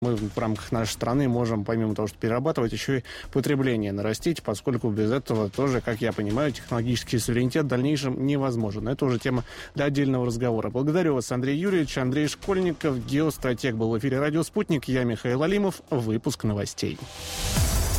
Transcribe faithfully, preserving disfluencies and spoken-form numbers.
Мы в рамках нашей страны можем, помимо того, что перерабатывать, еще и потребление нарастить, поскольку без этого тоже, как я понимаю, технологический суверенитет в дальнейшем невозможен. Это уже тема для отдельного разговора. Благодарю вас, Андрей Юрьевич. Андрей Школьников, геостратег, был в эфире «Радио Спутник». Я Михаил Алимов. Выпуск новостей.